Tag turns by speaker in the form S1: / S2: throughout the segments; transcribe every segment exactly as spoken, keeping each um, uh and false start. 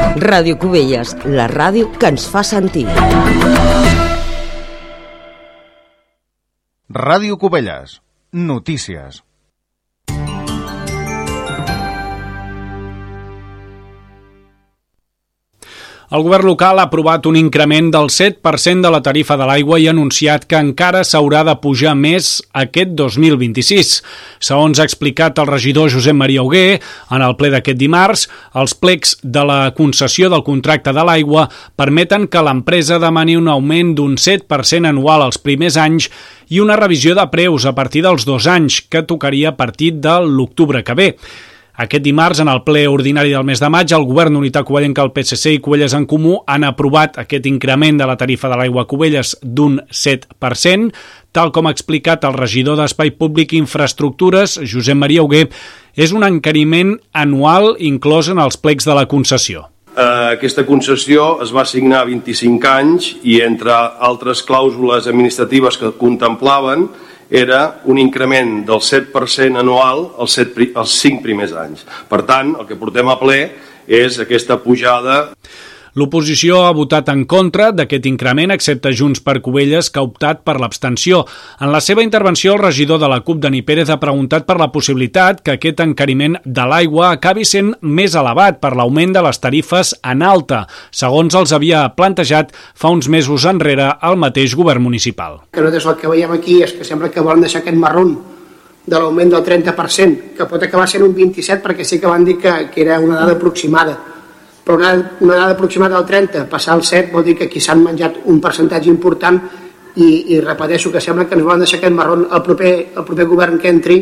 S1: Ràdio Cubelles, la ràdio que ens fa sentir.
S2: Ràdio Cubelles, notícies.
S3: El govern local ha aprovat un increment del set per cent de la tarifa de l'aigua i ha anunciat que encara s'haurà de pujar més aquest dos mil vint-i-sis. Segons ha explicat el regidor Josep Maria Hugué en el ple d'aquest dimarts, els plecs de la concessió del contracte de l'aigua permeten que l'empresa demani un augment d'un set per cent anual els primers anys i una revisió de preus a partir dels dos anys, que tocaria a partir de l'octubre que ve. Aquest dimarts, en el ple ordinari del mes de maig, el govern d'Unitat Covellenca, el P S C i Cubelles en Comú han aprovat aquest increment de la tarifa de l'aigua a Cubelles d'un set per cent. Tal com ha explicat el regidor d'Espai Públic i Infraestructures, Josep Maria Hugué, és un encariment anual inclòs en els plecs de la concessió.
S4: Aquesta concessió es va signar a vint-i-cinc anys i, entre altres clàusules administratives que contemplaven, era un increment del set per cent anual als, set, als cinc primers anys. Per tant, el que portem a ple és aquesta pujada.
S3: L'oposició ha votat en contra d'aquest increment, excepte Junts per Cubelles, que ha optat per l'abstenció. En la seva intervenció, el regidor de la CUP, Dani Pérez, ha preguntat per la possibilitat que aquest encariment de l'aigua acabi sent més elevat per l'augment de les tarifes en alta, segons els havia plantejat fa uns mesos enrere el mateix govern municipal.
S5: Que nosaltres el que veiem aquí és que sembla que volen deixar aquest marron de l'augment del trenta per cent, que pot acabar sent un vint-i-set, perquè sí que van dir que, que era una dada aproximada. Però una, una dada aproximada del trenta, passar al set, vol dir que aquí s'han menjat un percentatge important i, i repeteixo que sembla que ens volen deixar aquest marron el proper, el proper govern que entri.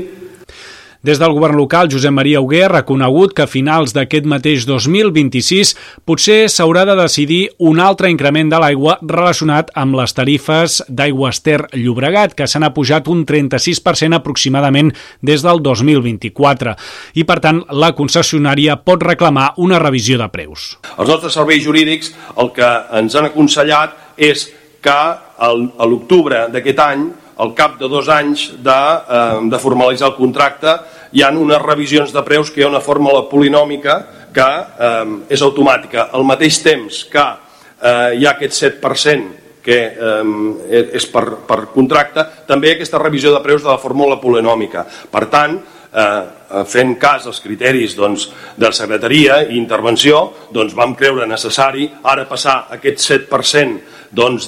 S3: Des del govern local, Josep Maria Hugué ha reconegut que a finals d'aquest mateix dos mil vint-i-sis potser s'haurà de decidir un altre increment de l'aigua relacionat amb les tarifes d'Aigües Ter Llobregat, que s'han apujat un trenta-sis per cent aproximadament des del dos mil vint-i-quatre. I, per tant, la concessionària pot reclamar una revisió de preus.
S4: Els nostres serveis jurídics el que ens han aconsellat és que a l'octubre d'aquest any, al cap de dos anys de, eh, de formalitzar el contracte, hi ha unes revisions de preus que hi ha una fórmula polinòmica que eh, és automàtica. Al mateix temps que eh, hi ha aquest set per cent que eh, és per, per contracte, també hi ha aquesta revisió de preus de la fórmula polinòmica. Per tant, eh, fent cas als criteris doncs, de la secretaria i intervenció, doncs, vam creure necessari ara passar aquest set per cent doncs,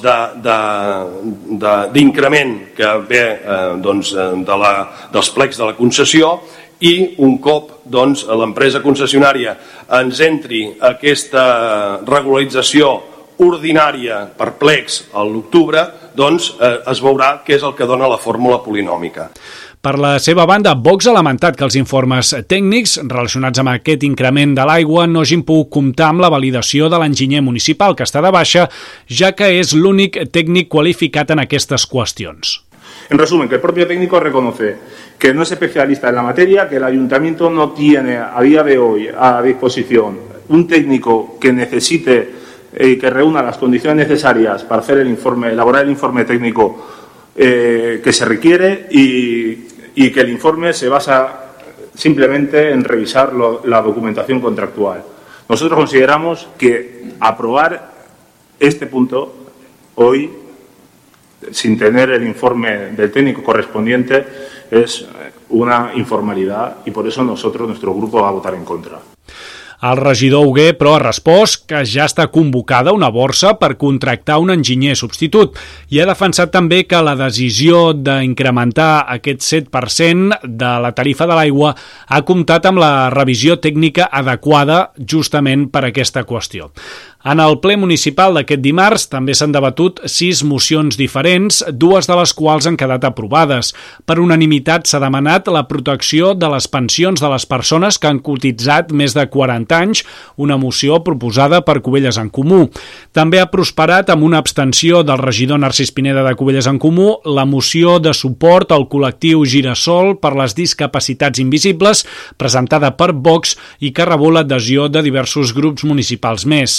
S4: d'increment que ve eh, doncs, de la, dels plecs de la concessió, i un cop doncs, l'empresa concessionària ens entri aquesta regularització ordinària per plecs a l'octubre, doncs eh, es veurà què és el que dona la fórmula polinòmica.
S3: Per la seva banda, Vox ha lamentat que els informes tècnics relacionats amb aquest increment de l'aigua no hagin pogut comptar amb la validació de l'enginyer municipal, que està de baixa, ja que és l'únic tècnic qualificat en aquestes qüestions.
S6: En resumen, que el propio técnico reconoce que no es especialista en la materia, que el ayuntamiento no tiene a día de hoy a disposición un técnico que necesite y eh, que reúna las condiciones necesarias para hacer el informe, elaborar el informe técnico eh, que se requiere y, y que el informe se basa simplemente en revisar lo, la documentación contractual. Nosotros consideramos que aprobar este punto hoy, sin tener el informe del técnico correspondiente, es una informalidad y por eso nosotros, nuestro grupo, va a votar en contra.
S3: El regidor Hugué, però, ha respost que ja està convocada una borsa per contractar un enginyer substitut i ha defensat també que la decisió d'incrementar aquest set per cent de la tarifa de l'aigua ha comptat amb la revisió tècnica adequada justament per aquesta qüestió. En el ple municipal d'aquest dimarts també s'han debatut sis mocions diferents, dues de les quals han quedat aprovades. Per unanimitat s'ha demanat la protecció de les pensions de les persones que han cotitzat més de quaranta anys, una moció proposada per Cubelles en Comú. També ha prosperat amb una abstenció del regidor Narcís Pineda de Cubelles en Comú la moció de suport al col·lectiu Girasol per les discapacitats invisibles, presentada per Vox i que rebut l'adhesió de diversos grups municipals més.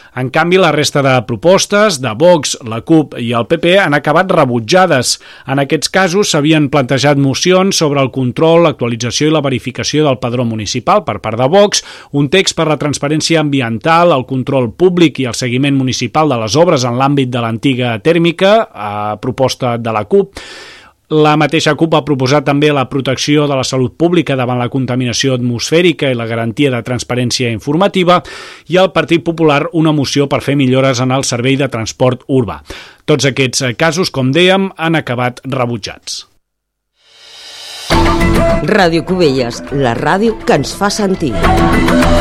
S3: En canvi, la resta de propostes de Vox, la CUP i el P P han acabat rebutjades. En aquests casos s'havien plantejat mocions sobre el control, l'actualització i la verificació del padró municipal per part de Vox, un text per la transparència ambiental, el control públic i el seguiment municipal de les obres en l'àmbit de l'antiga tèrmica, a proposta de la CUP. La mateixa CUP ha proposat també la protecció de la salut pública davant la contaminació atmosfèrica i la garantia de transparència informativa, i el Partit Popular una moció per fer millores en el servei de transport urbà. Tots aquests casos, com dèiem, han acabat rebutjats.
S1: Ràdio Cubelles, la ràdio que ens fa sentir.